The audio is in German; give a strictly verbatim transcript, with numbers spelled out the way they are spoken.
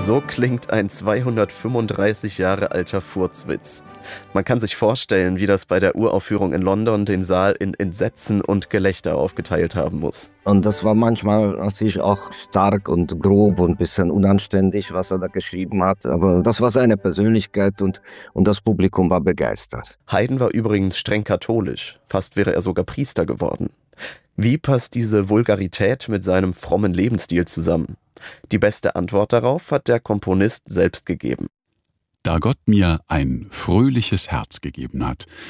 So klingt ein zweihundertfünfunddreißig Jahre alter Furzwitz. Man kann sich vorstellen, wie das bei der Uraufführung in London den Saal in Entsetzen und Gelächter aufgeteilt haben muss. Und das war manchmal natürlich auch stark und grob und ein bisschen unanständig, was er da geschrieben hat. Aber das war seine Persönlichkeit und, und das Publikum war begeistert. Haydn war übrigens streng katholisch. Fast wäre er sogar Priester geworden. Wie passt diese Vulgarität mit seinem frommen Lebensstil zusammen? Die beste Antwort darauf hat der Komponist selbst gegeben. Da Gott mir ein fröhliches Herz gegeben hat,